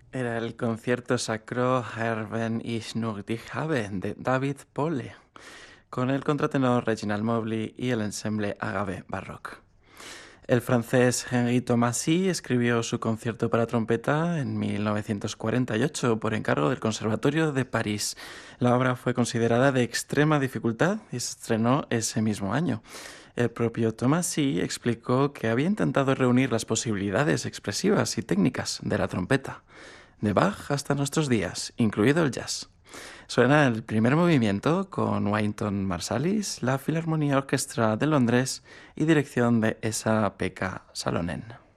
Era el concierto sacro Herben ich nur dich habe de David Pole, con el contratenor Reginald Mobley y el ensemble Agave Baroque. El francés Henri Thomasy escribió su concierto para trompeta en 1948 por encargo del Conservatorio de París. La obra fue considerada de extrema dificultad y se estrenó ese mismo año. El propio Thomasy explicó que había intentado reunir las posibilidades expresivas y técnicas de la trompeta, de Bach hasta nuestros días, incluido el jazz. Suena el primer movimiento con Wynton Marsalis, la Filarmonía Orquestra de Londres y dirección de Esa-Pekka Salonen.